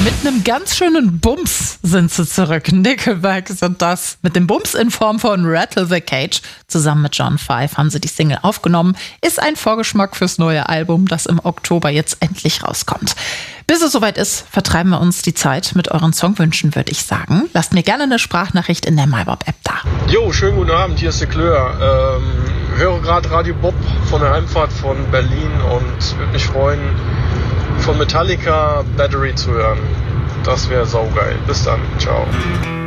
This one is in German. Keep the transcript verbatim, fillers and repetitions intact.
Mit einem ganz schönen Bums sind sie zurück. Nickelback sind das. Mit dem Bums in Form von Rattle the Cage. Zusammen mit John Five haben sie die Single aufgenommen. Ist ein Vorgeschmack fürs neue Album, das im Oktober jetzt endlich rauskommt. Bis es soweit ist, vertreiben wir uns die Zeit mit euren Songwünschen, würde ich sagen. Lasst mir gerne eine Sprachnachricht in der MyBob-App da. Jo, schönen guten Abend, hier ist der Klör. Ähm, höre gerade Radio Bob von der Heimfahrt von Berlin und würde mich freuen, von Metallica Battery zu hören. Das wäre saugeil. Bis dann. Ciao.